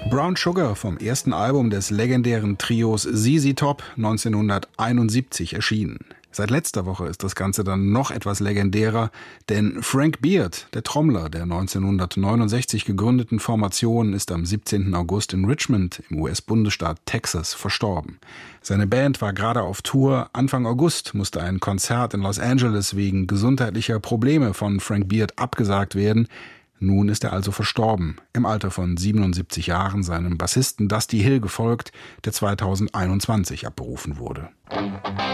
Brown Sugar vom ersten Album des legendären Trios ZZ Top 1971 erschienen. Seit letzter Woche ist das Ganze dann noch etwas legendärer, denn Frank Beard, der Trommler der 1969 gegründeten Formation, ist am 17. August in Richmond im US-Bundesstaat Texas verstorben. Seine Band war gerade auf Tour. Anfang August musste ein Konzert in Los Angeles wegen gesundheitlicher Probleme von Frank Beard abgesagt werden. Nun ist er also verstorben, im Alter von 77 Jahren, seinem Bassisten Dusty Hill gefolgt, der 2021 abberufen wurde.